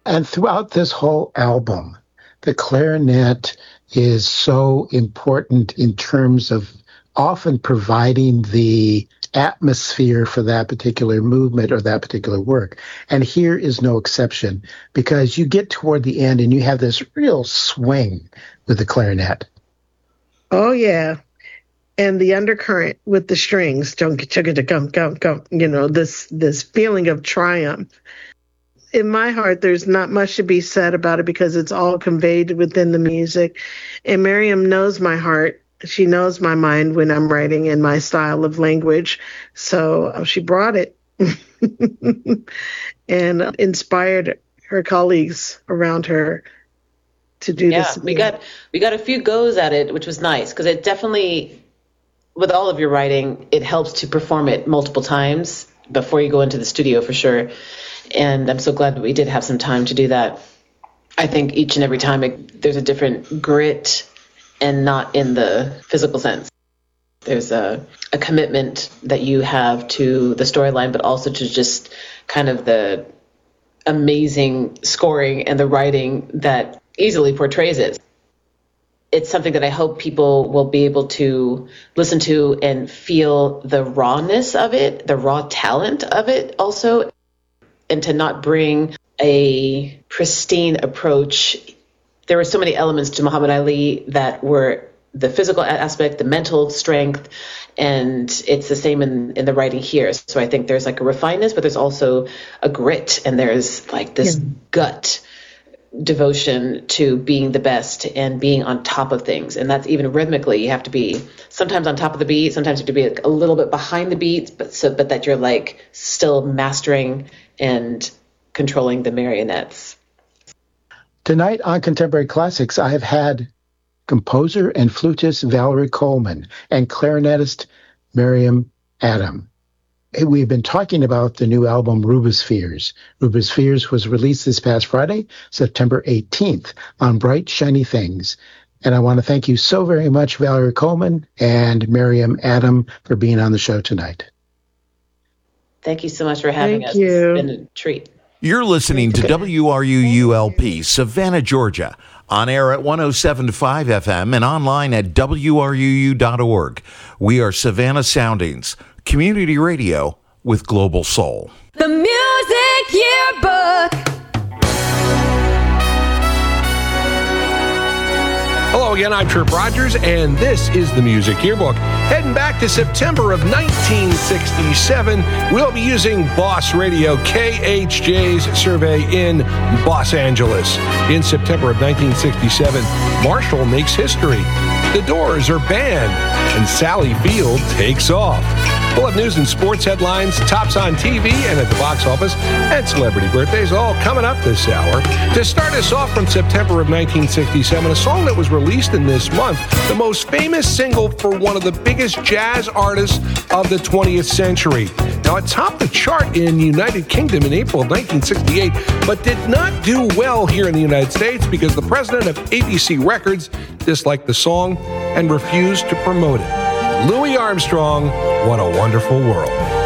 And throughout this whole album, the clarinet is so important in terms of often providing the atmosphere for that particular movement or that particular work. And here is no exception, because you get toward the end and you have this real swing with the clarinet. Oh, yeah. And the undercurrent with the strings, this feeling of triumph. In my heart, there's not much to be said about it because it's all conveyed within the music. And Miriam knows my heart. She knows my mind when I'm writing in my style of language. So she brought it and inspired her colleagues around her to do this. Yeah, we got a few goes at it, which was nice because it definitely, with all of your writing, it helps to perform it multiple times before you go into the studio for sure. And I'm so glad that we did have some time to do that. I think each and every time there's a different grit, and not in the physical sense. There's a commitment that you have to the storyline, but also to just kind of the amazing scoring and the writing that easily portrays it. It's something that I hope people will be able to listen to and feel the rawness of it, the raw talent of it also, and to not bring a pristine approach. There were so many elements to Muhammad Ali that were the physical aspect, the mental strength, and it's the same in the writing here. So I think there's like a refinedness, but there's also a grit, and there's like this gut devotion to being the best and being on top of things. And that's even rhythmically. You have to be sometimes on top of the beat, sometimes you have to be a little bit behind the beats, but that you're like still mastering and controlling the marionettes. Tonight on Contemporary Classics, I have had composer and flutist Valerie Coleman and clarinetist Miriam Adam. We've been talking about the new album Rubispheres. Rubispheres was released this past Friday, September 18th, on Bright Shiny Things. And I want to thank you so very much, Valerie Coleman and Miriam Adam, for being on the show tonight. Thank you so much for having us. Thank you. It's been a treat. You're listening to WRUU-LP, Savannah, Georgia, on air at 107.5 FM and online at WRUU.org. We are Savannah Soundings, community radio with global soul. The Music Yearbook. Hello again, I'm Trip Rogers, and this is the Music Yearbook. Heading back to September of 1967, we'll be using Boss Radio KHJ's survey in Los Angeles. In September of 1967, Marshall makes history. The Doors are banned, and Sally Field takes off. We'll have news and sports headlines, tops on TV and at the box office, and celebrity birthdays all coming up this hour. To start us off from September of 1967, a song that was released in this month, the most famous single for one of the biggest jazz artists of the 20th century. Now, it topped the chart in the United Kingdom in April of 1968, but did not do well here in the United States because the president of ABC Records disliked the song and refused to promote it. Louis Armstrong, What a Wonderful World.